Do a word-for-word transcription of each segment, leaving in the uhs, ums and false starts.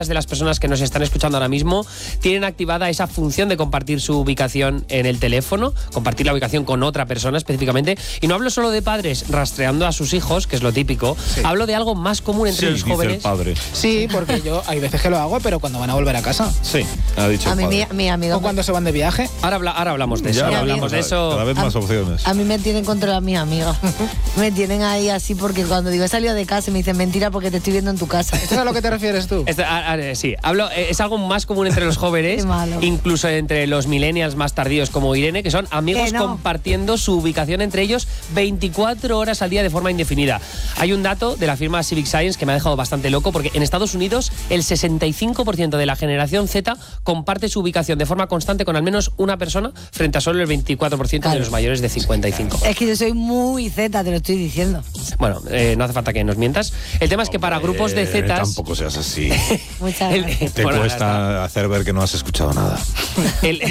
de las personas que nos están escuchando ahora mismo tienen activada esa función de compartir su ubicación en el teléfono, compartir la ubicación con otra persona específicamente. Y no hablo solo de padres rastreando a sus hijos, que es lo típico. Sí. Hablo de algo más común entre sí, los jóvenes. Dice el padre. Sí, porque yo hay veces que lo hago, pero cuando van a volver a casa. Sí, ha dicho a el mí padre. mi, mi amigo. O cuando se van de viaje. Ahora, habla, ahora hablamos de eso. Ya Ahora hablamos hablamos de eso. Cada vez más a, opciones. A mí me tienen controlada mis amigas. Me tienen ahí así porque cuando digo he salido de casa me dicen mentira porque te estoy viendo en tu casa. ¿Esto es a lo que te refieres tú? Este, a, a, sí, hablo, es algo más común entre los jóvenes, incluso entre los millennials más tardíos como Irene, que son amigos que no. compartiendo su ubicación entre ellos veinticuatro horas al día de forma indefinida. Hay un dato de la firma Civic Science que me ha dejado bastante loco porque en Estados Unidos el sesenta y cinco por ciento de la generación Z comparte su ubicación de forma constante con al menos una persona frente a solo el veinticuatro por ciento claro. de los mayores de cincuenta y cinco. Es que yo soy muy Z, te lo estoy diciendo. Bueno, eh, no hace falta que nos mientas. El tema es que para Hombre, grupos de Zetas... Tampoco seas así. Muchas gracias. Te bueno, cuesta hacer ver que no has escuchado nada. El,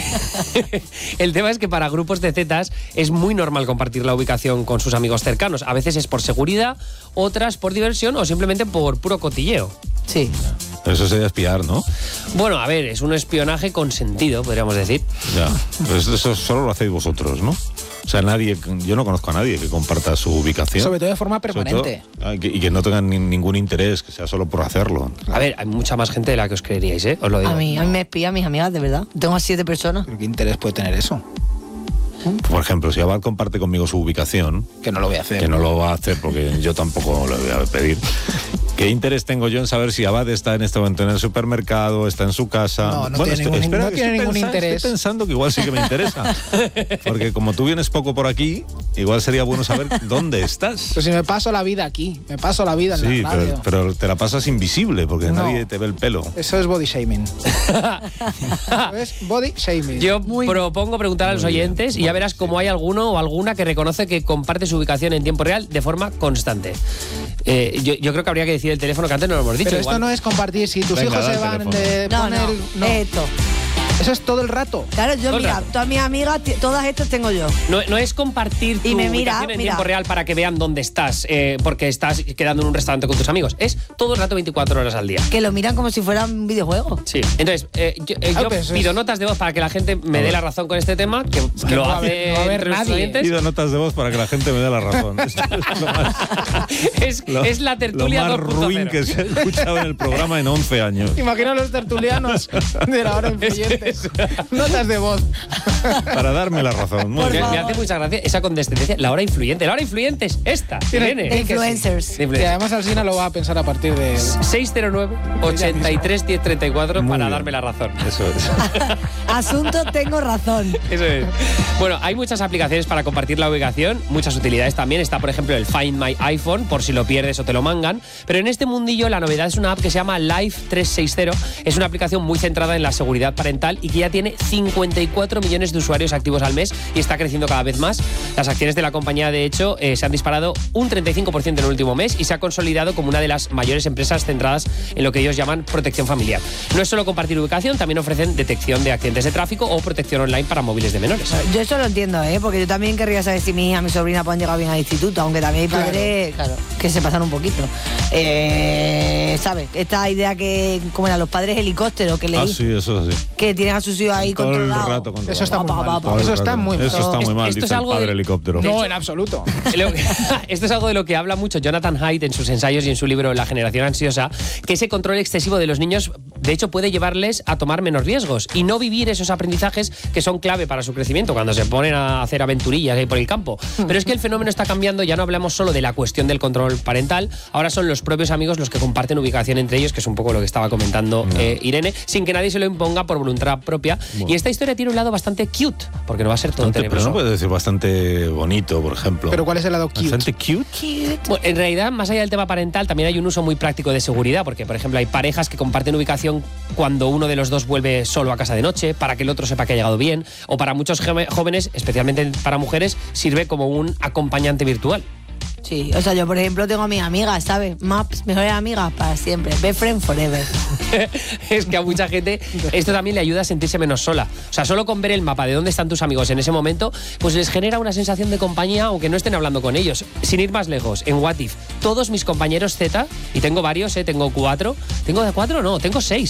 el tema es que para grupos de Zetas es muy normal compartir la ubicación con sus amigos cercanos. A veces es por seguridad, otras por diversión o simplemente por puro cotilleo. Sí. Pero eso sería espiar, ¿no? Bueno, a ver, es un espionaje consentido, podríamos decir. Ya, pues eso solo lo hacéis vosotros, ¿no? O sea, nadie, yo no conozco a nadie que comparta su ubicación. Sobre todo de forma permanente. Todo, y, que, y que no tengan ni, ningún interés, que sea solo por hacerlo. A ver, hay mucha más gente de la que os creeríais, ¿eh? Os lo digo. A mí, a mí me espía mis amigas, de verdad. Tengo a siete personas. ¿Qué interés puede tener eso? Por ejemplo, si Abad comparte conmigo su ubicación... Que no lo voy a hacer. Que no lo va a hacer porque yo tampoco lo voy a pedir. ¿Qué interés tengo yo en saber si Abad está en este momento en el supermercado, está en su casa? No, no bueno, tiene estoy, ningún, espera, no que tiene estoy ningún pensando, interés. Estoy pensando que igual sí que me interesa. Porque como tú vienes poco por aquí, igual sería bueno saber dónde estás. Pues si me paso la vida aquí, me paso la vida en sí, la radio. pero, pero te la pasas invisible porque no. nadie te ve el pelo. Eso es body shaming. Eso es body shaming. Yo Muy propongo preguntar a los oyentes y ya verás cómo hay alguno o alguna que reconoce que comparte su ubicación en tiempo real de forma constante. Eh, yo, yo creo que habría que decir el teléfono que antes no lo hemos dicho. Pero igual. esto no es compartir. Si tus Venga, hijos se van teléfono. de No, poner... no, no. esto. Eso es todo el rato. Claro, yo, Todo el mira, rato. todas mis amigas, t- todas estas tengo yo. No, no es compartir tu Y me mira, ubicación en mira. tiempo real para que vean dónde estás, eh, porque estás quedando en un restaurante con tus amigos. Es todo el rato veinticuatro horas al día. Que lo miran como si fuera un videojuego. Sí. Entonces, eh, yo, eh, Ah, yo pues pido es- notas de voz para que la gente me dé la razón con este tema, que, que lo no va a hace haber- no va a haber entre los nadie. oyentes. Pido notas de voz para que la gente me dé la razón. Esto es lo más, es, lo- es la tertulia lo más dos punto ruin cero. que se ha escuchado en el programa en once años. Imagina a los tertulianos de la hora influyentes. Notas de voz. Para darme la razón. Muy Me, bien. me hace mucha gracia esa condescendencia. La hora influyente. La hora influyente es esta. Irene. De influencers. De Y influencers. además Alsina lo va a pensar a partir de... seis cero nueve, ochenta y tres, diez treinta y cuatro Muy para bien. darme la razón. Eso es. Asunto, tengo razón. Eso es. Bueno, hay muchas aplicaciones para compartir la ubicación, muchas utilidades también. Está, por ejemplo, el Find My iPhone, por si lo pierdes o te lo mangan. Pero en este mundillo la novedad es una app que se llama Life trescientos sesenta. Es una aplicación muy centrada en la seguridad parental y que ya tiene cincuenta y cuatro millones de usuarios activos al mes y está creciendo cada vez más. Las acciones de la compañía, de hecho, eh, se han disparado un treinta y cinco por ciento en el último mes y se ha consolidado como una de las mayores empresas centradas en lo que ellos llaman protección familiar. No es solo compartir ubicación, también ofrecen detección de accidentes de tráfico o protección online para móviles de menores. Yo eso lo entiendo, ¿eh? Porque yo también querría saber si mi hija, mi sobrina pueden llegar bien al instituto, aunque también hay padres claro, que se pasan un poquito. Eh, ¿Sabes? Esta idea que, como eran los padres helicópteros que leí, Ah, sí, eso sí. que tienen a sus hijos ahí Todo el controlados. rato controlado. Eso está muy Pa, pa, mal. pa, pa. Todo el Eso está rato. muy mal. Eso está muy mal, Esto es dice el algo padre de- helicóptero. No, en absoluto. Lo- Esto es algo de lo que habla mucho Jonathan Haidt en sus ensayos y en su libro La generación ansiosa, que ese control excesivo de los niños, de hecho, puede llevarles a tomar menos riesgos y no vivir esos aprendizajes que son clave para su crecimiento cuando se ponen a hacer aventurillas ahí por el campo. Pero es que el fenómeno está cambiando, ya no hablamos solo de la cuestión del control parental, ahora son los propios amigos los que comparten ubicación entre ellos, que es un poco lo que estaba comentando eh, Irene, sin que nadie se lo imponga por voluntad propia. Bueno. Y esta historia tiene un lado bastante cute, porque no va a ser todo Bastante, pero tenebroso. no puedes decir bastante bonito, por ejemplo. Pero ¿cuál es el lado cute? Bastante cute. Bueno, en realidad, más allá del tema parental, también hay un uso muy práctico de seguridad, porque, por ejemplo, hay parejas que comparten ubicación cuando uno de los dos vuelve solo a casa de noche, para que el otro sepa que ha llegado bien, o para muchos jóvenes, especialmente para mujeres, sirve como un acompañante virtual. Sí, o sea, yo por ejemplo tengo a mis amigas, ¿sabes? Maps, mejores amigas para siempre. Best friend forever. Es que a mucha gente esto también le ayuda a sentirse menos sola. O sea, solo con ver el mapa de dónde están tus amigos en ese momento, pues les genera una sensación de compañía, aunque no estén hablando con ellos. Sin ir más lejos, en What If, todos mis compañeros Z, y tengo varios, ¿eh? Tengo cuatro. ¿Tengo de cuatro? No, tengo seis.